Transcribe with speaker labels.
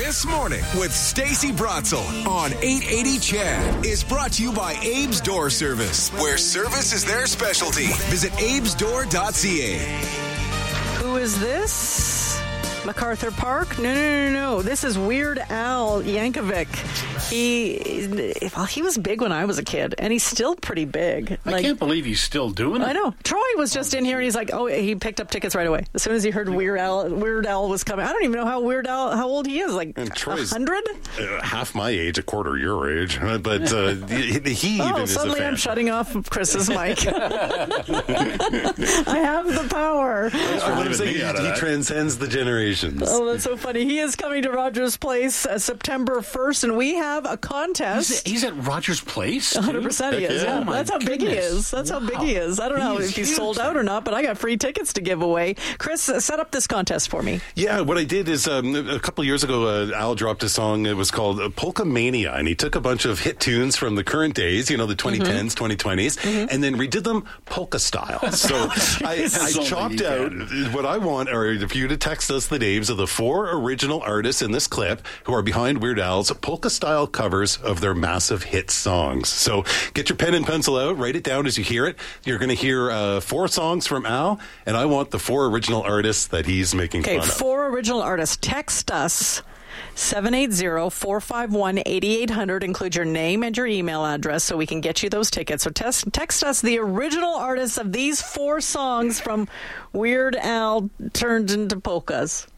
Speaker 1: This Morning with Stacey Bratzel on 880 Chad is brought to you by Abe's Door Service, where service is their specialty. Visit abesdoor.ca.
Speaker 2: Who is this? MacArthur Park? No. This is Weird Al Yankovic. He was big when I was a kid, and he's still pretty big.
Speaker 3: I can't believe he's still doing it.
Speaker 2: I know. Troy was just in here, and he's like, he picked up tickets right away. As soon as he heard Weird Al was coming. I don't even know how old he is, like 100?
Speaker 4: Half my age, a quarter your age. But he even is a
Speaker 2: suddenly
Speaker 4: fan.
Speaker 2: I'm shutting off Chris's mic. I have the power.
Speaker 4: He transcends the generations.
Speaker 2: Oh, that's so funny. He is coming to Rogers Place September 1st, and we have a contest.
Speaker 3: He's at Rogers Place?
Speaker 2: 100% he is, yeah.
Speaker 3: Oh,
Speaker 2: that's how big he is. That's how big he is. I don't know if he's sold out or not, but I got free tickets to give away. Chris, set up this contest for me.
Speaker 4: Yeah, what I did is a couple years ago, Al dropped a song. It was called Polka Mania, and he took a bunch of hit tunes from the current days, the 2010s, 2020s, and then redid them polka style. So I chopped out what I want are for you to text us the names of the 4 original artists in this clip who are behind Weird Al's polka-style covers of their massive hit songs. So get your pen and pencil out, write it down as you hear it. You're going to hear 4 songs from Al, and I want the 4 original artists that he's making fun of.
Speaker 2: 4 original artists. Text us 780-451-8800. Include your name and your email address so we can get you those tickets. So text us the original artists of these 4 songs from Weird Al turned into polkas.